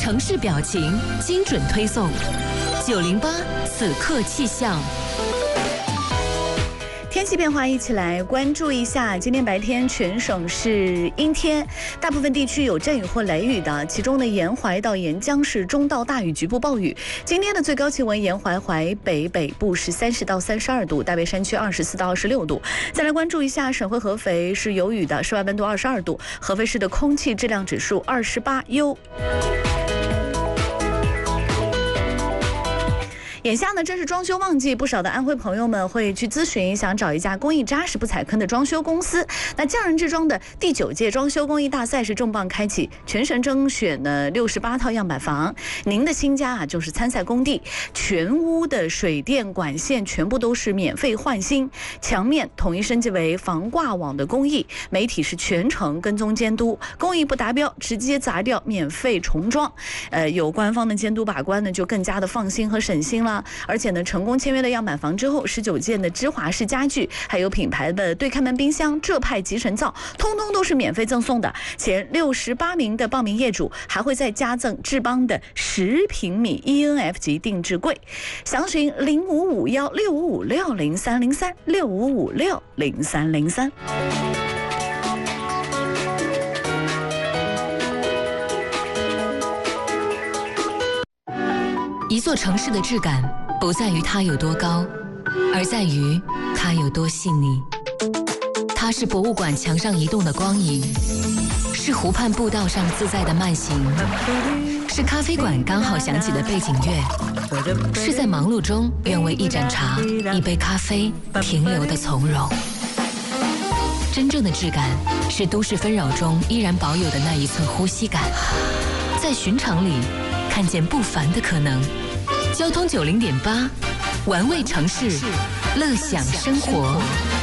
城市表情精准推送，908此刻气象。 天气变化，一起来关注一下。今天白天全省是阴天，大部分地区有阵雨或雷雨的，其中的沿淮到沿江是中到大雨，局部暴雨。今天的最高气温，沿淮淮北北部是30到32度，大别山区24到26度。再来关注一下省会合肥是有雨的，室外温度22度，合肥市的空气质量指数28优。眼下呢，正是装修旺季，不少的安徽朋友们会去咨询，想找一家工艺扎实、不踩坑的装修公司。那匠人之装的第9届装修工艺大赛是重磅开启，全省征选了68套样板房。您的新家就是参赛工地，全屋的水电管线全部都是免费换新，墙面统一升级为防挂网的工艺，媒体是全程跟踪监督，工艺不达标直接砸掉，免费重装。有官方的监督把关呢，就更加的放心和省心了。而且呢，成功签约的样板房之后，19件的芝华士家具，还有品牌的对开门冰箱、浙派集成灶，通通都是免费赠送的。前68名的报名业主还会再加赠智邦的10平米 ENF 级定制柜。详询055165560303 65560303。 一座城市的质感不在于它有多高，而在于它有多细腻。它是博物馆墙上移动的光影，是湖畔步道上自在的慢行，是咖啡馆刚好响起的背景乐，是在忙碌中愿为一盏茶、一杯咖啡停留的从容。真正的质感是都市纷扰中依然保有的那一寸呼吸感，在寻常里看见不凡的可能。交通90.8，玩味城市，乐享生活。